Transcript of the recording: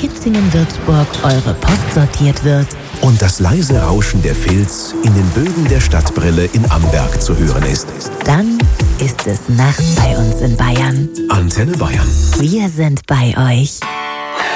Kitzingen-Würzburg eure Post sortiert wird und das leise Rauschen der Filz in den Bögen der Stadtbrille in Amberg zu hören ist. Dann ist es Nacht bei uns in Bayern. Antenne Bayern. Wir sind bei euch.